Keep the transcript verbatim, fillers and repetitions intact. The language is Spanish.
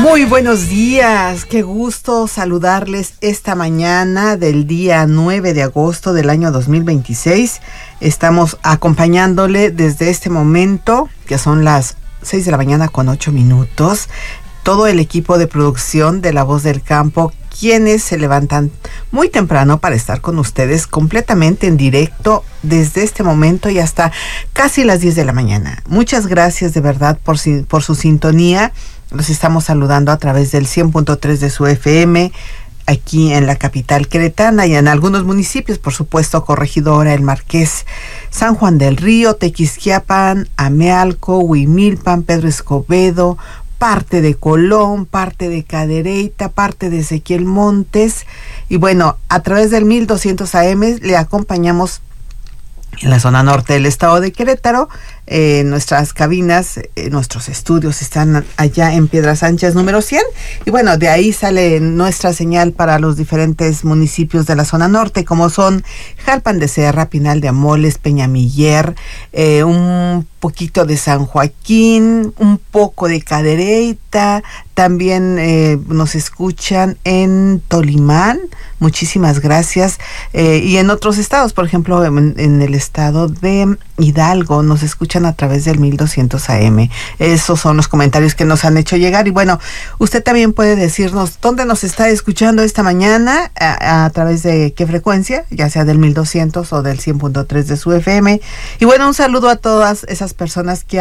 Muy buenos días, qué gusto saludarles esta mañana del día nueve de agosto del año dos mil veintiséis. Estamos acompañándole desde este momento, que son las seis de la mañana con ocho minutos, todo el equipo de producción de La Voz del Campo, quienes se levantan muy temprano para estar con ustedes completamente en directo desde este momento y hasta casi las diez de la mañana. Muchas gracias de verdad por, por su sintonía. Los estamos saludando a través del cien punto tres de su F M, aquí en la capital queretana y en algunos municipios, por supuesto, Corregidora, El Marqués, San Juan del Río, Tequisquiapan, Amealco, Huimilpan, Pedro Escobedo, parte de Colón, parte de Cadereyta, parte de Ezequiel Montes. Y bueno, a través del mil doscientos A M le acompañamos en la zona norte del estado de Querétaro. Eh, nuestras cabinas, eh, nuestros estudios están allá en Piedras Anchas número cien, y bueno, de ahí sale nuestra señal para los diferentes municipios de la zona norte, como son Jalpan de Serra, Pinal de Amoles, Peñamiller, eh, un poquito de San Joaquín, un poco de Cadereyta, también eh, nos escuchan en Tolimán, muchísimas gracias, eh, y en otros estados, por ejemplo, en, en el estado de Hidalgo, nos escuchan a través del mil doscientos A M. Esos son los comentarios que nos han hecho llegar. Y bueno, usted también puede decirnos dónde nos está escuchando esta mañana, a, a través de qué frecuencia, ya sea del mil doscientos o del cien punto tres de su F M. Y bueno, un saludo a todas esas personas que